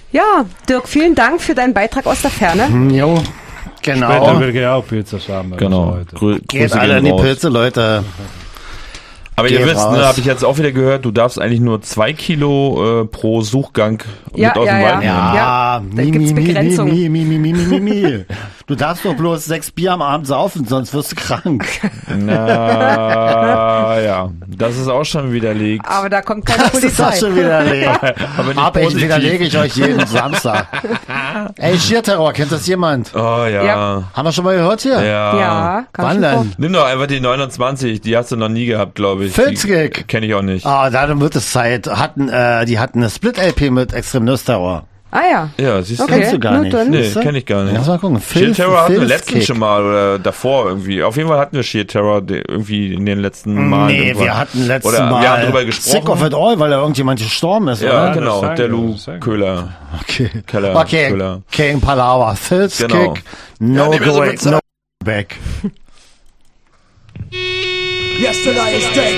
Ja, Dirk, vielen Dank für deinen Beitrag aus der Ferne. Jo, genau. Später will ich auch Pizza haben. Genau. Geht alle in die Pilze, Leute. Aber ihr wisst, raus. ne, habe ich jetzt auch wieder gehört, du darfst eigentlich nur 2 Kilo pro Suchgang mit aus dem Wald nehmen. Ja, da gibt's Begrenzung. Du darfst doch bloß 6 Bier am Abend saufen, sonst wirst du krank. Na, ja, das ist auch schon widerlegt. Aber da kommt keine Das ist auch Polizei. schon widerlegt. Aber nicht Aber ich positiv. widerlege ich euch jeden Samstag. Ey, Schierterror, kennt das jemand? Oh ja. Ja. Haben wir schon mal gehört hier? Ja, kann Wann ich mir denn? Nimm doch einfach die 29, die hast du noch nie gehabt, glaube ich. Filzkick. Kenne ich auch nicht. Ah, dann wird es Zeit. Die hatten eine Split-LP mit Extrem Nuss-Terror. Ah ja. Ja, siehst du? Okay. Kennst du gar na nicht? dann. Nee, Siehst du? kenne ich gar nicht. Lass mal gucken. Sheer Terror hatten wir letztens Filzkick. schon mal oder davor irgendwie. Auf jeden Fall hatten wir Sheer Terror irgendwie in den letzten Malen. Nee, irgendwann. wir hatten letztes Oder Mal wir haben drüber gesprochen. Sick of it all, weil da irgendjemand gestorben ist, Ja, oder? genau. das Der sagen wir, Lou das sagen wir. Köhler. Okay. Keller, Okay, Köhler. King Palawa. Filzkick. Genau. No Ja, nicht mehr so going, viel Zeit. no back. Yesterday is dead.